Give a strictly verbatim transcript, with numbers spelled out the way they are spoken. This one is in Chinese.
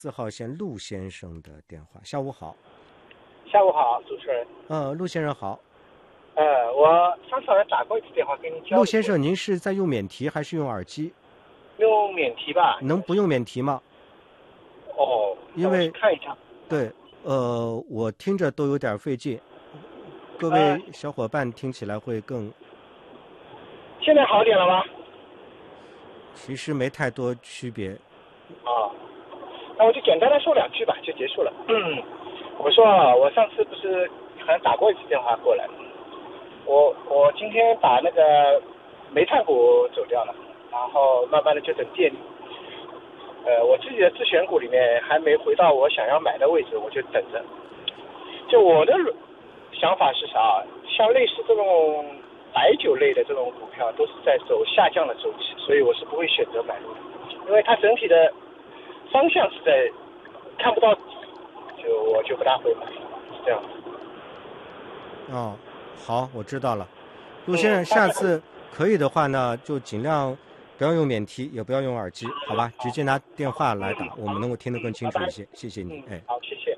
四号线陆先生的电话。下午好。 下午好，主持人。 呃，陆先生好。 呃，我上次好像打过一次电话跟您交流。 陆先生，您是在用免提还是用耳机？ 用免提吧。 能不用免提吗？ 哦， 因为看一下。 对，呃，我听着都有点费劲，各位小伙伴听起来会更。呃、 现在好点了吗？ 其实没太多区别。 啊。那我就简单的说两句吧，就结束了。嗯，我说啊，我上次不是好像打过一次电话过来，我我今天把那个煤炭股走掉了，然后慢慢的就等电力。呃，我自己的自选股里面还没回到我想要买的位置，我就等着。就我的想法是啥？像类似这种白酒类的这种股票都是在走下降的周期，所以我是不会选择买入的，因为它整体的方向是在看不到底，就我就不大会买，是这样。 哦，好，我知道了。陆先生，下次可以的话呢，就尽量不要用免提，也不要用耳机，好吧？直接拿电话来打，我们能够听得更清楚一些。谢谢你，哎。 好，谢谢。